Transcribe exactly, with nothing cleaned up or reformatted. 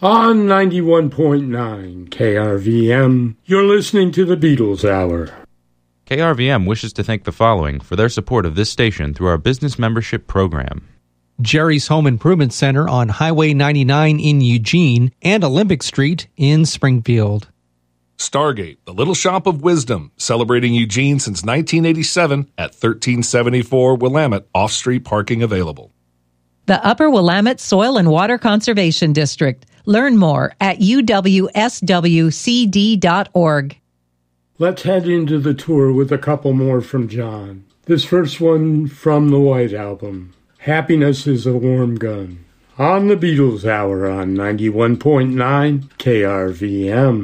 On ninety-one point nine K R V M, you're listening to the Beatles Hour. K R V M wishes to thank the following for their support of this station through our business membership program. Jerry's Home Improvement Center on Highway ninety-nine in Eugene and Olympic Street in Springfield. Stargate, the Little Shop of Wisdom, celebrating Eugene since nineteen eighty-seven at thirteen seventy-four Willamette, off-street parking available. The Upper Willamette Soil and Water Conservation District. Learn more at u w s w c d dot org. Let's head into the tour with a couple more from John. This first one from the White Album, Happiness is a Warm Gun. On the Beatles Hour on ninety-one point nine K R V M.